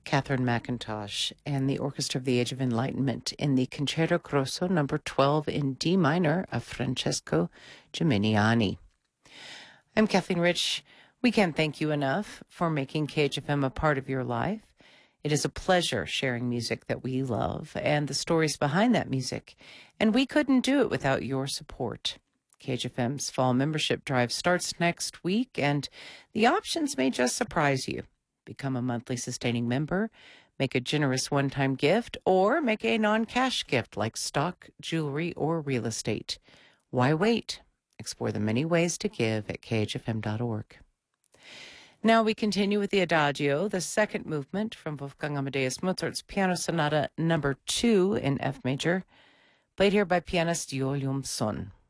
Catherine McIntosh and the Orchestra of the Age of Enlightenment in the Concerto Grosso number 12 in D minor of Francesco Geminiani. I'm Kathleen Rich. We can't thank you enough for making KHFM a part of your life. It is a pleasure sharing music that we love and the stories behind that music, and we couldn't do it without your support. KHFM's fall membership drive starts next week, and the options may just surprise you. Become a monthly sustaining member, make a generous one-time gift, or make a non-cash gift like stock, jewelry, or real estate. Why wait? Explore the many ways to give at khfm.org. Now we continue with the Adagio, the second movement from Wolfgang Amadeus Mozart's Piano Sonata number 2 in F major, played here by pianist Julium Son.